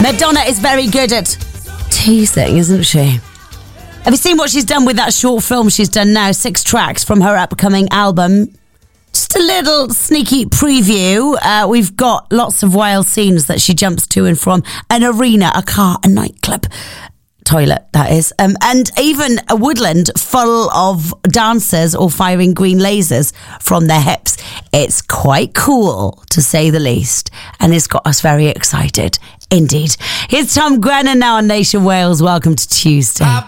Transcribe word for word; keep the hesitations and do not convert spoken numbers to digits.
Madonna is very good at teasing, isn't she? Have you seen what she's done with that short film she's done now? Six tracks from her upcoming album. Just a little sneaky preview. Uh, we've got lots of wild scenes that she jumps to and from. An arena, a car, a nightclub. Toilet, that is. Um, and even a woodland full of dancers all firing green lasers from their hips. It's quite cool, to say the least. And it's got us very excited. Indeed. Here's Tom Grennan now on Nation Wales. Welcome to Tuesday.